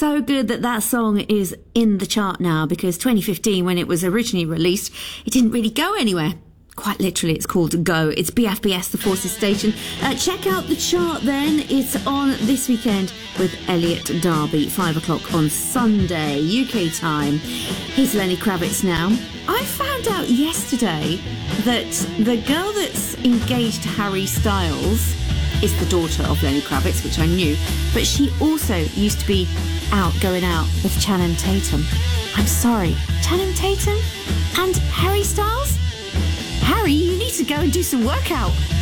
so good that that song is in the chart now, because 2015, when it was originally released, it didn't really go anywhere. Quite literally, it's called Go. It's BFBS, the Forces Station. Check out the chart then. It's on this weekend with Elliot Derby, 5 o'clock on Sunday, UK time. Here's Lenny Kravitz now. I found out yesterday that the girl that's engaged to Harry Styles is the daughter of Lenny Kravitz, which I knew, but she also used to be going out with Channing Tatum. I'm sorry, Channing Tatum and Harry Styles? Harry, you need to go and do some workout.